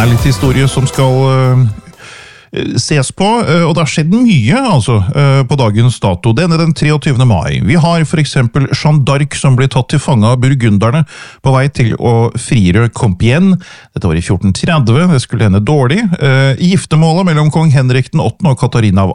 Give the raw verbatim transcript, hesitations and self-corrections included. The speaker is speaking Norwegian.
er litt historie som skal ses på, og det har skjedd mye altså, på dagens dato. Denne den treogtyvende mai. Vi har for eksempel Jeanne d'Arc som ble tatt til fange av burgunderne på vei til å frigjøre Compiègne. Dette var i fjorten tretti, det skulle hende dårlig. Giftermålet mellom kong Henrik den åttende og Katarina av